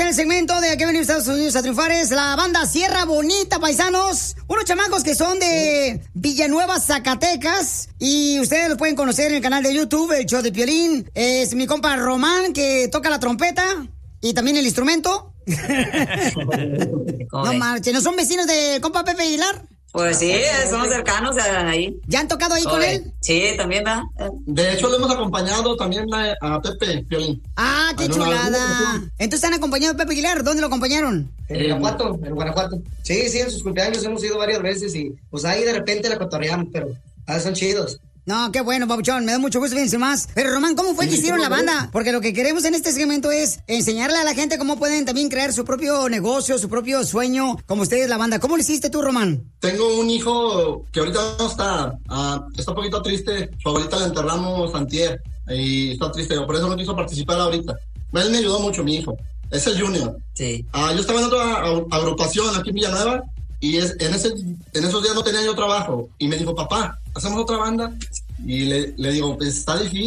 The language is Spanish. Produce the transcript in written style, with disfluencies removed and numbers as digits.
el segmento de Aquí venimos a Estados Unidos a triunfar. Es la banda Sierra Bonita, paisanos. Unos chamacos que son de Villanueva, Zacatecas. Y ustedes los pueden conocer en el canal de YouTube, el show de Piolín. Es mi compa Román, que toca la trompeta y también el instrumento. No marchen, ¿no son vecinos de compa Pepe Aguilar? Pues sí, somos cercanos ahí. ¿Ya han tocado ahí con él? Sí, también va. De hecho, le hemos acompañado también a Pepe Piolín. Ah, qué chulada. Entonces han acompañado a Pepe Aguilar. ¿Dónde lo acompañaron? En Guanajuato. Sí, en sus cumpleaños hemos ido varias veces y pues ahí de repente la cotorreamos, pero son chidos. No, qué bueno, papuchón, me da mucho gusto, fíjense más. Pero, Román, ¿cómo fue que hicieron la banda? Porque lo que queremos en este segmento es enseñarle a la gente cómo pueden también crear su propio negocio, su propio sueño, como ustedes la banda. ¿Cómo lo hiciste tú, Román? Tengo un hijo que ahorita no está un poquito triste. Su abuelita la enterramos antier y está triste, por eso no quiso participar ahorita. Él me ayudó mucho, mi hijo. Es el Junior. Sí. Yo estaba en otra agrupación aquí en Villanueva y en esos días no tenía yo trabajo. Y me dijo, papá, ¿hacemos otra banda? Y le digo, pues está difícil.